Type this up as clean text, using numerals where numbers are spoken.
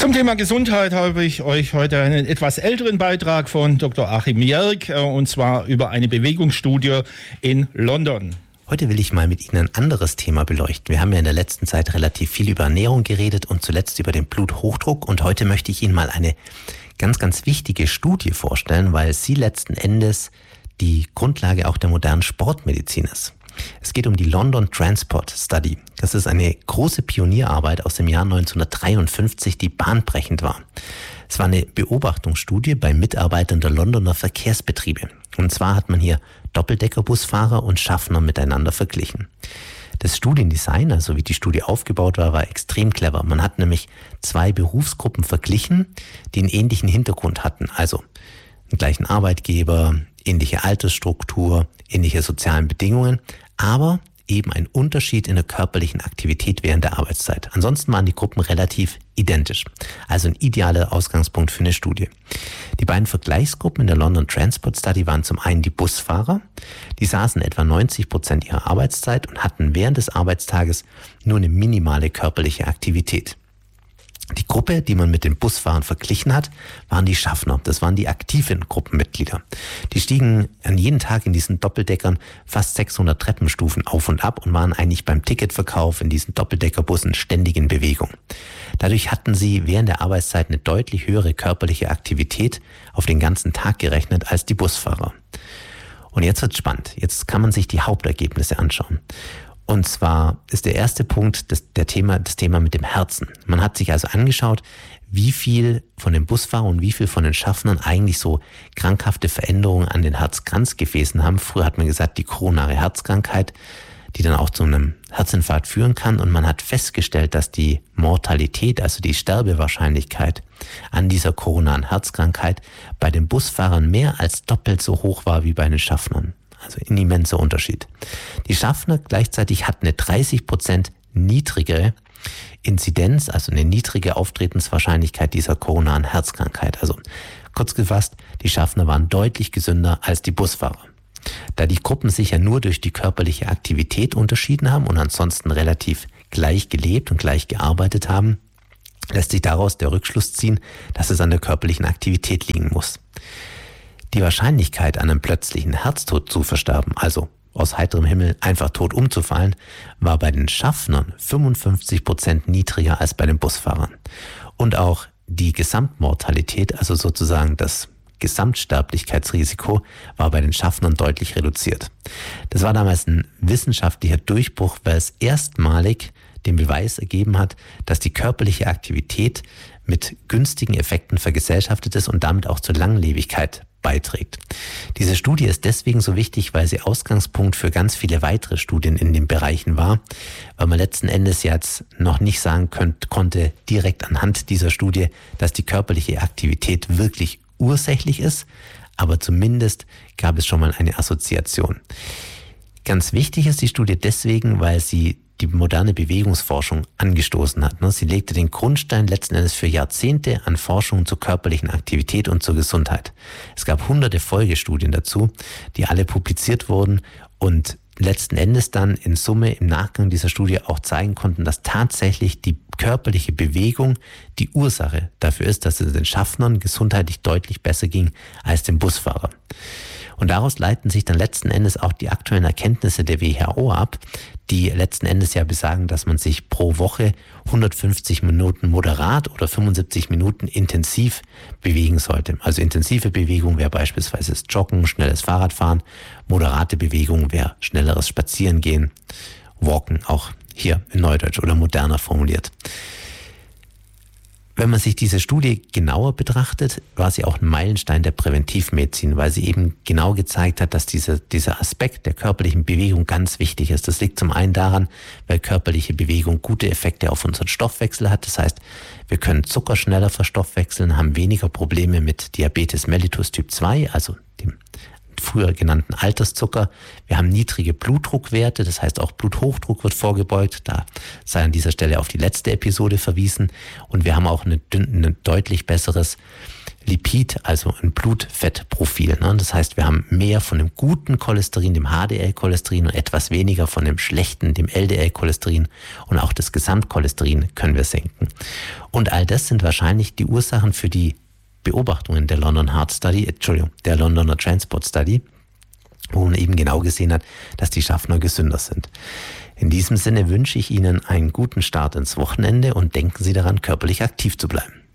Zum Thema Gesundheit habe ich euch heute einen etwas älteren Beitrag von Dr. Achim Jerk, und zwar über eine Bewegungsstudie in London. Heute will ich mal mit Ihnen ein anderes Thema beleuchten. Wir haben ja in der letzten Zeit relativ viel über Ernährung geredet und zuletzt über den Bluthochdruck. Und heute möchte ich Ihnen mal eine ganz, ganz wichtige Studie vorstellen, weil sie letzten Endes die Grundlage auch der modernen Sportmedizin ist. Es geht um die London Transport Study. Das ist eine große Pionierarbeit aus dem Jahr 1953, die bahnbrechend war. Es war eine Beobachtungsstudie bei Mitarbeitern der Londoner Verkehrsbetriebe. Und zwar hat man hier Doppeldeckerbusfahrer und Schaffner miteinander verglichen. Das Studiendesign, also wie die Studie aufgebaut war, war extrem clever. Man hat nämlich zwei Berufsgruppen verglichen, die einen ähnlichen Hintergrund hatten. Also einen gleichen Arbeitgeber, ähnliche Altersstruktur, ähnliche sozialen Bedingungen, aber eben ein Unterschied in der körperlichen Aktivität während der Arbeitszeit. Ansonsten waren die Gruppen relativ identisch. Also ein idealer Ausgangspunkt für eine Studie. Die beiden Vergleichsgruppen in der London Transport Study waren zum einen die Busfahrer. Die saßen etwa 90% ihrer Arbeitszeit und hatten während des Arbeitstages nur eine minimale körperliche Aktivität. Die Gruppe, die man mit den Busfahrern verglichen hat, waren die Schaffner. Das waren die aktiven Gruppenmitglieder. Die stiegen an jeden Tag in diesen Doppeldeckern fast 600 Treppenstufen auf und ab und waren eigentlich beim Ticketverkauf in diesen Doppeldeckerbussen ständig in Bewegung. Dadurch hatten sie während der Arbeitszeit eine deutlich höhere körperliche Aktivität auf den ganzen Tag gerechnet als die Busfahrer. Und jetzt wird's spannend. Jetzt kann man sich die Hauptergebnisse anschauen. Und zwar ist der erste Punkt das Thema mit dem Herzen. Man hat sich also angeschaut, wie viel von den Busfahrern und wie viel von den Schaffnern eigentlich so krankhafte Veränderungen an den Herzkranzgefäßen haben. Früher hat man gesagt, die koronare Herzkrankheit, die dann auch zu einem Herzinfarkt führen kann. Und man hat festgestellt, dass die Mortalität, also die Sterbewahrscheinlichkeit an dieser koronaren Herzkrankheit bei den Busfahrern mehr als doppelt so hoch war wie bei den Schaffnern. Also ein immenser Unterschied. Die Schaffner gleichzeitig hatten eine 30% niedrigere Inzidenz, also eine niedrige Auftretenswahrscheinlichkeit dieser koronaren Herzkrankheit. Also kurz gefasst, die Schaffner waren deutlich gesünder als die Busfahrer. Da die Gruppen sich ja nur durch die körperliche Aktivität unterschieden haben und ansonsten relativ gleich gelebt und gleich gearbeitet haben, lässt sich daraus der Rückschluss ziehen, dass es an der körperlichen Aktivität liegen muss. Die Wahrscheinlichkeit, an einem plötzlichen Herztod zu versterben, also aus heiterem Himmel einfach tot umzufallen, war bei den Schaffnern 55% niedriger als bei den Busfahrern. Und auch die Gesamtmortalität, also sozusagen das Gesamtsterblichkeitsrisiko, war bei den Schaffnern deutlich reduziert. Das war damals ein wissenschaftlicher Durchbruch, weil es erstmalig den Beweis ergeben hat, dass die körperliche Aktivität mit günstigen Effekten vergesellschaftet ist und damit auch zur Langlebigkeit beiträgt. Diese Studie ist deswegen so wichtig, weil sie Ausgangspunkt für ganz viele weitere Studien in den Bereichen war, weil man letzten Endes jetzt noch nicht sagen konnte, direkt anhand dieser Studie, dass die körperliche Aktivität wirklich ursächlich ist, aber zumindest gab es schon mal eine Assoziation. Ganz wichtig ist die Studie deswegen, weil sie die moderne Bewegungsforschung angestoßen hat. Sie legte den Grundstein letzten Endes für Jahrzehnte an Forschung zur körperlichen Aktivität und zur Gesundheit. Es gab hunderte Folgestudien dazu, die alle publiziert wurden und letzten Endes dann in Summe im Nachgang dieser Studie auch zeigen konnten, dass tatsächlich die körperliche Bewegung die Ursache dafür ist, dass es den Schaffnern gesundheitlich deutlich besser ging als dem Busfahrer. Und daraus leiten sich dann letzten Endes auch die aktuellen Erkenntnisse der WHO ab, die letzten Endes ja besagen, dass man sich pro Woche 150 Minuten moderat oder 75 Minuten intensiv bewegen sollte. Also intensive Bewegung wäre beispielsweise das Joggen, schnelles Fahrradfahren. Moderate Bewegung wäre schnelleres Spazierengehen, Walken, auch hier in Neudeutsch oder moderner formuliert. Wenn man sich diese Studie genauer betrachtet, war sie auch ein Meilenstein der Präventivmedizin, weil sie eben genau gezeigt hat, dass dieser Aspekt der körperlichen Bewegung ganz wichtig ist. Das liegt zum einen daran, weil körperliche Bewegung gute Effekte auf unseren Stoffwechsel hat. Das heißt, wir können Zucker schneller verstoffwechseln, haben weniger Probleme mit Diabetes mellitus Typ 2, also dem früher genannten Alterszucker. Wir haben niedrige Blutdruckwerte, das heißt auch Bluthochdruck wird vorgebeugt. Da sei an dieser Stelle auf die letzte Episode verwiesen. Und wir haben auch ein deutlich besseres Lipid, also ein Blutfettprofil. Das heißt, wir haben mehr von dem guten Cholesterin, dem HDL-Cholesterin und etwas weniger von dem schlechten, dem LDL-Cholesterin, und auch das Gesamtcholesterin können wir senken. Und all das sind wahrscheinlich die Ursachen für die Beobachtungen der Londoner Transport Study, wo man eben genau gesehen hat, dass die Schaffner gesünder sind. In diesem Sinne wünsche ich Ihnen einen guten Start ins Wochenende und denken Sie daran, körperlich aktiv zu bleiben.